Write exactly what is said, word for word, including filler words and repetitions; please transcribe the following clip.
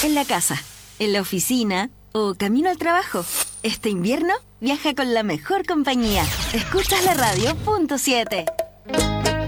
en la casa, en la oficina o camino al trabajo. Este invierno viaja con la mejor compañía. Escuchas la radio punto siete.